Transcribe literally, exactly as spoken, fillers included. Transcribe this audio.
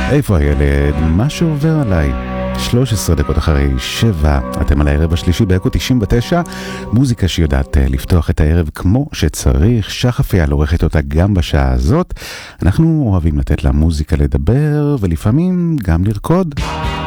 איפה הילד? מה שעובר עליי? שלוש עשרה דקות אחרי שבע, אתם על הערב השלישי באקו תשעים ותשע, מוזיקה שיודעת לפתוח את הערב כמו שצריך. שחף אייל עורכת אותה גם בשעה הזאת. אנחנו אוהבים לתת לה מוזיקה לדבר ולפעמים גם לרקוד.